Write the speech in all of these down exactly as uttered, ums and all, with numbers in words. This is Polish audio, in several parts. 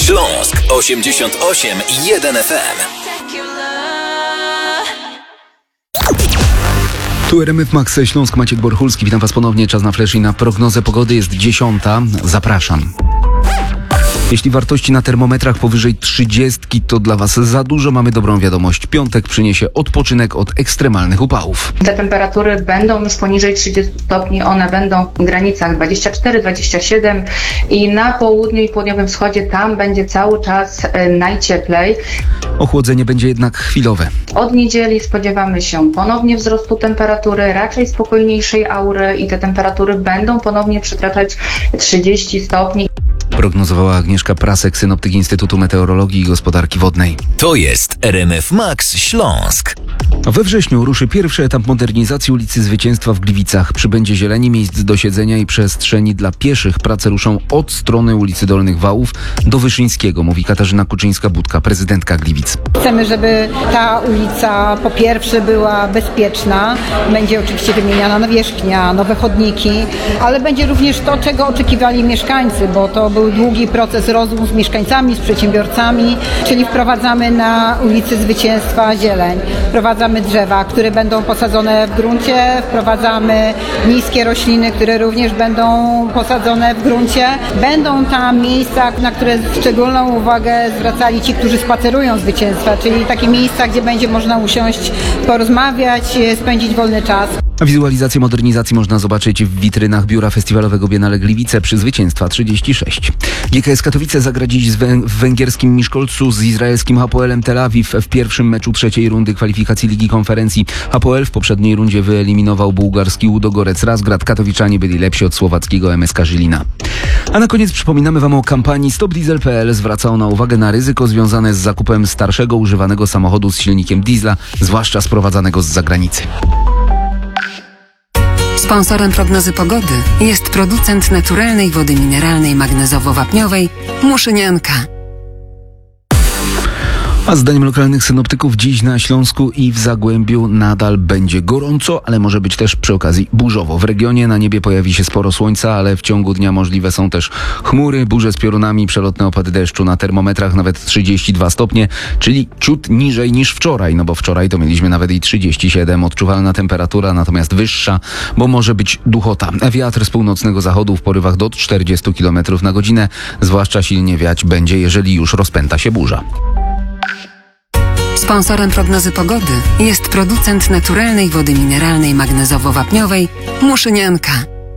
Śląsk osiemdziesiąt osiem i jeden F M. Tu R M F Max Śląsk, Maciek Borchulski. Witam Was ponownie. Czas na flash i na prognozę pogody. Jest dziesiąta. Zapraszam. Jeśli wartości na termometrach powyżej trzydziestki, to dla Was za dużo. Mamy dobrą wiadomość. Piątek przyniesie odpoczynek od ekstremalnych upałów. Te temperatury będą już poniżej trzydziestu stopni. One będą w granicach dwadzieścia cztery dwadzieścia siedem i na południu i południowym wschodzie tam będzie cały czas najcieplej. Ochłodzenie będzie jednak chwilowe. Od niedzieli spodziewamy się ponownie wzrostu temperatury, raczej spokojniejszej aury i te temperatury będą ponownie przekraczać trzydzieści stopni. Prognozowała Agnieszka Prasek, synoptyk Instytutu Meteorologii i Gospodarki Wodnej. To jest R M F Max Śląsk. We wrześniu ruszy pierwszy etap modernizacji ulicy Zwycięstwa w Gliwicach. Przybędzie zieleni, miejsc do siedzenia i przestrzeni dla pieszych. Prace ruszą od strony ulicy Dolnych Wałów do Wyszyńskiego, mówi Katarzyna Kuczyńska-Budka, prezydentka Gliwic. Chcemy, żeby ta ulica po pierwsze była bezpieczna. Będzie oczywiście wymieniana nawierzchnia, nowe chodniki, ale będzie również to, czego oczekiwali mieszkańcy, bo to był długi proces rozmów z mieszkańcami, z przedsiębiorcami, czyli wprowadzamy na ulicy Zwycięstwa zieleń. Wprowadzamy drzewa, które będą posadzone w gruncie, wprowadzamy niskie rośliny, które również będą posadzone w gruncie. Będą tam miejsca, na które szczególną uwagę zwracali ci, którzy spacerują Zwycięstwa, czyli takie miejsca, gdzie będzie można usiąść, porozmawiać, spędzić wolny czas. Wizualizację modernizacji można zobaczyć w witrynach Biura Festiwalowego Biennale Gliwice przy Zwycięstwa trzydzieści sześć. G K S Katowice zagra dziś w węgierskim Miszkolcu z izraelskim Hapoelem Tel Awiw w pierwszym meczu trzeciej rundy kwalifikacji Ligi Konferencji. Hapoel w poprzedniej rundzie wyeliminował bułgarski Łudogorec Razgrad. Katowiczanie byli lepsi od słowackiego M S K Żylina. A na koniec przypominamy Wam o kampanii Stop Diesel kropka p l. Zwraca ona uwagę na ryzyko związane z zakupem starszego używanego samochodu z silnikiem diesla, zwłaszcza sprowadzanego z zagranicy. Sponsorem prognozy pogody jest producent naturalnej wody mineralnej magnezowo-wapniowej Muszynianka. A zdaniem lokalnych synoptyków dziś na Śląsku i w Zagłębiu nadal będzie gorąco, ale może być też przy okazji burzowo. W regionie na niebie pojawi się sporo słońca, ale w ciągu dnia możliwe są też chmury, burze z piorunami, przelotne opady deszczu. Na termometrach nawet trzydzieści dwa stopnie, czyli ciut niżej niż wczoraj, no bo wczoraj to mieliśmy nawet i trzydzieści siedem. Odczuwalna temperatura natomiast wyższa, bo może być duchota. Wiatr z północnego zachodu w porywach do czterdziestu kilometrów na godzinę, zwłaszcza silnie wiać będzie, jeżeli już rozpęta się burza. Sponsorem prognozy pogody jest producent naturalnej wody mineralnej magnezowo-wapniowej Muszynianka.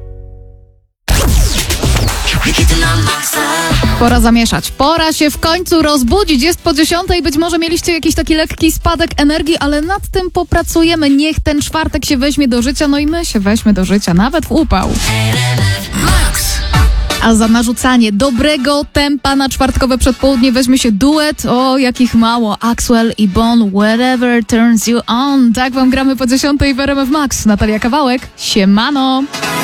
Pora zamieszać. Pora się w końcu rozbudzić. Jest po dziesiątej. Być może mieliście jakiś taki lekki spadek energii, ale nad tym popracujemy. Niech ten czwartek się weźmie do życia, no i my się weźmy do życia, nawet w upał. A za narzucanie dobrego tempa na czwartkowe przedpołudnie weźmie się duet, o jakich mało, Axwell i Bon, Whatever Turns You On. Tak wam gramy po dziesiątej w R M F Max. Natalia Kawałek, siemano!